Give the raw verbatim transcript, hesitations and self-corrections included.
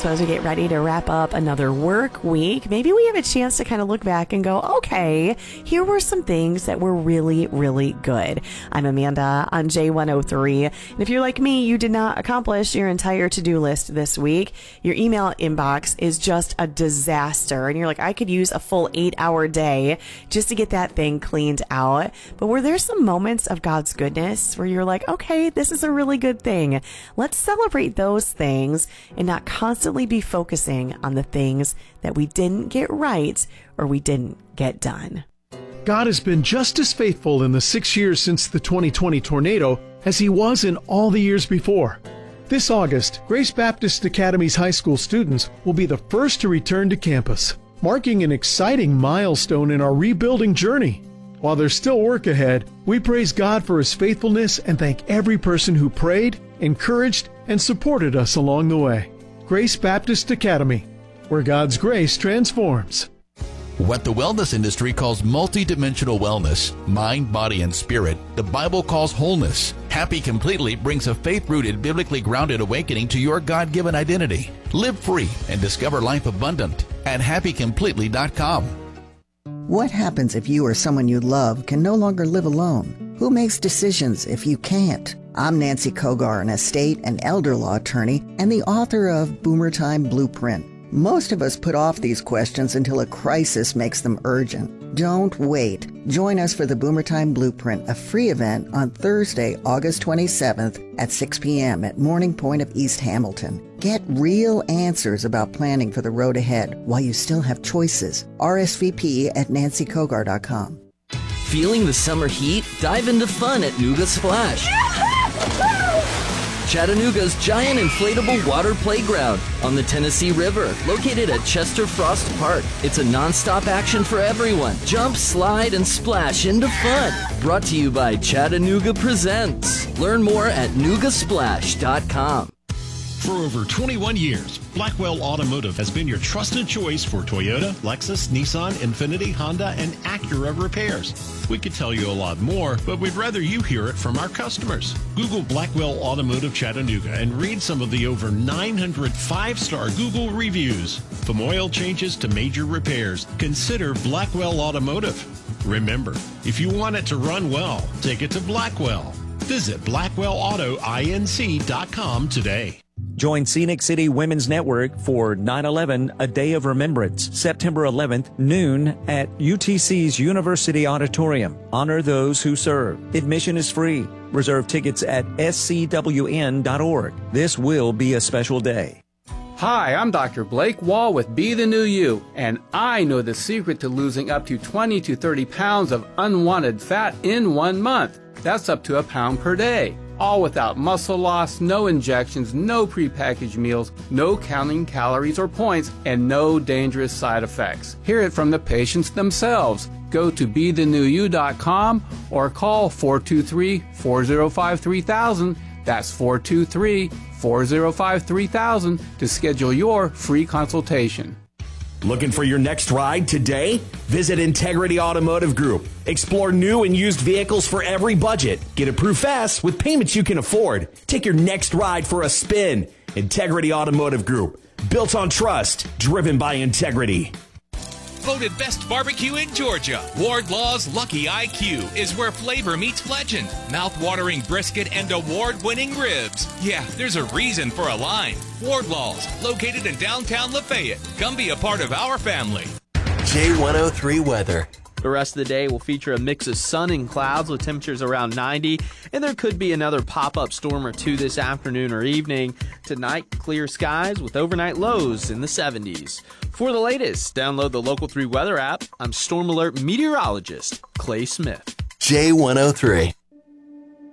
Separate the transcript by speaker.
Speaker 1: So as we get ready to wrap up another work week, maybe we have a chance to kind of look back and go, okay, here were some things that were really, really good. I'm Amanda on J one oh three. And if you're like me, you did not accomplish your entire to-do list this week. Your email inbox is just a disaster. And you're like, I could use a full eight hour day just to get that thing cleaned out. But were there some moments of God's goodness where you're like, okay, this is a really good thing. Let's celebrate those things and not constantly be focusing on the things that we didn't get right or we didn't get done.
Speaker 2: God has been just as faithful in the six years since the twenty twenty tornado as he was in all the years before. This August, Grace Baptist Academy's high school students will be the first to return to campus, marking an exciting milestone in our rebuilding journey. While there's still work ahead, we praise God for his faithfulness and thank every person who prayed, encouraged, and supported us along the way. Grace Baptist Academy, where God's grace transforms.
Speaker 3: What the wellness industry calls multidimensional wellness, mind, body, and spirit, the Bible calls wholeness. Happy Completely brings a faith-rooted, biblically grounded awakening to your God-given identity. Live free and discover life abundant at happy completely dot com.
Speaker 4: What happens if you or someone you love can no longer live alone? Who makes decisions if you can't? I'm Nancy Kogar, an estate and elder law attorney and the author of Boomer Time Blueprint. Most of us put off these questions until a crisis makes them urgent. Don't wait. Join us for the Boomer Time Blueprint, a free event on Thursday, August twenty-seventh at six p.m. at Morning Point of East Hamilton. Get real answers about planning for the road ahead while you still have choices. R S V P at nancy kogar dot com.
Speaker 5: Feeling the summer heat? Dive into fun at Nuga Splash. Chattanooga's giant inflatable water playground on the Tennessee River, located at Chester Frost Park. It's a nonstop action for everyone. Jump, slide, and splash into fun. Brought to you by Chattanooga Presents. Learn more at nuga splash dot com.
Speaker 6: For over twenty-one years, Blackwell Automotive has been your trusted choice for Toyota, Lexus, Nissan, Infiniti, Honda, and Acura repairs. We could tell you a lot more, but we'd rather you hear it from our customers. Google Blackwell Automotive Chattanooga and read some of the over nine hundred five-star Google reviews. From oil changes to major repairs, consider Blackwell Automotive. Remember, if you want it to run well, take it to Blackwell. Visit blackwell auto inc dot com today.
Speaker 7: Join Scenic City Women's Network for nine eleven, A Day of Remembrance, September eleventh, noon at U T C's University Auditorium. Honor those who serve. Admission is free. Reserve tickets at s c w n dot org. This will be a special day.
Speaker 8: Hi, I'm Doctor Blake Wall with Be the New You, and I know the secret to losing up to twenty to thirty pounds of unwanted fat in one month. That's up to a pound per day. All without muscle loss, no injections, no prepackaged meals, no counting calories or points, and no dangerous side effects. Hear it from the patients themselves. Go to be the new you dot com or call four two three, four zero five, three thousand. That's four two three, four zero five, three thousand to schedule your free consultation.
Speaker 9: Looking for your next ride today? Visit Integrity Automotive Group. Explore new and used vehicles for every budget. Get approved fast with payments you can afford. Take your next ride for a spin. Integrity Automotive Group. Built on trust. Driven by integrity.
Speaker 10: Voted best barbecue in Georgia, Wardlaw's Lucky I Q is where flavor meets legend. Mouth-watering brisket and award-winning ribs. Yeah, there's a reason for a line. Wardlaw's, located in downtown Lafayette. Come be a part of our family.
Speaker 11: J one oh three weather.
Speaker 12: The rest of the day will feature a mix of sun and clouds with temperatures around ninety, and there could be another pop-up storm or two this afternoon or evening. Tonight, clear skies with overnight lows in the seventies. For the latest, download the Local three weather app. I'm Storm Alert meteorologist Clay Smith.
Speaker 11: J one oh three.